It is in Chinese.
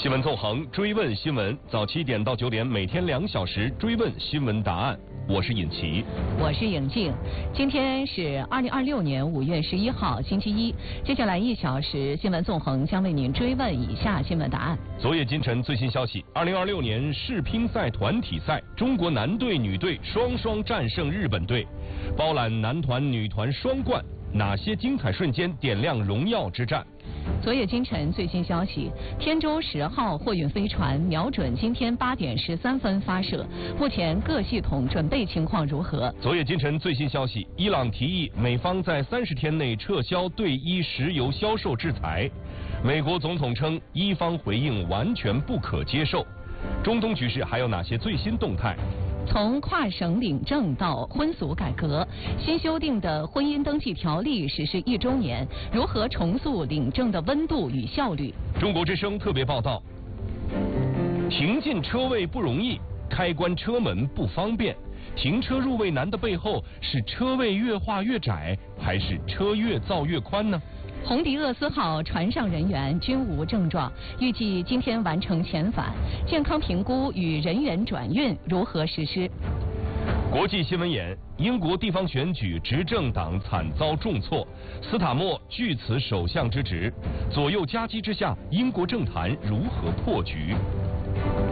新闻纵横，追问新闻，早7点到9点，每天2小时追问新闻答案。我是尹奇， 我是颖静。今天是2026年5月11号，星期一。接下来1小时，新闻纵横将为您追问以下新闻答案。 昨夜今晨最新消息：2026年世乒赛团体赛，中国男队、女队双双战胜日本队，包揽男团、女团双冠。哪些精彩瞬间点亮荣耀之战？ 昨夜今晨最新消息，天舟10号货运飞船瞄准今天8点13分发射，目前各系统准备情况如何？ 昨夜今晨最新消息，伊朗提议美方在30天内撤销对伊石油销售制裁，美国总统称伊方回应完全不可接受。中东局势还有哪些最新动态？ 从跨省领证到婚俗改革，新修订的婚姻登记条例实施1周年，如何重塑领证的温度与效率？ 中国之声特别报道：停进车位不容易，开关车门不方便。停车入位难的背后，是车位越画越窄，还是车越造越宽呢？ 红迪厄斯号船上人员均无症状，预计今天完成遣返。健康评估与人员转运如何实施？ 国际新闻眼：英国地方选举执政党惨遭重挫，斯塔默拒辞首相之职，左右夹击之下，英国政坛如何破局？